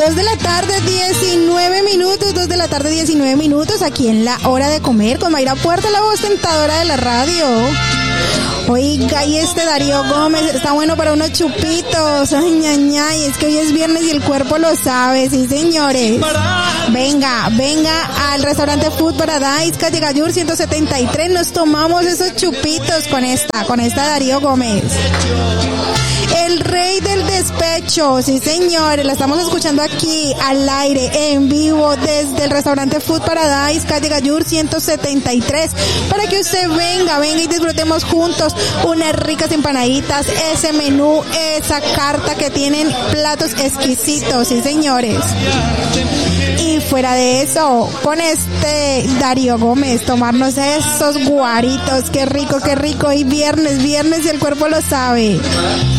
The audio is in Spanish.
2 de la tarde, 19 minutos, 2 de la tarde, 19 minutos, aquí en La Hora de Comer con Mayra Puerta, la voz tentadora de la radio. Oiga, y Darío Gómez está bueno para unos chupitos. Ay, ñañay, es que hoy es viernes y el cuerpo lo sabe, sí, señores. Venga al restaurante Food Paradise, calle Gallur 173, nos tomamos esos chupitos con esta Darío Gómez. El rey del despecho, sí señores, la estamos escuchando aquí al aire, en vivo, desde el restaurante Food Paradise, calle Gallur 173, para que usted venga y disfrutemos juntos unas ricas empanaditas, ese menú, esa carta que tienen platos exquisitos, sí señores. Y fuera de eso, con Darío Gómez, tomarnos esos guaritos, qué rico, y viernes y el cuerpo lo sabe.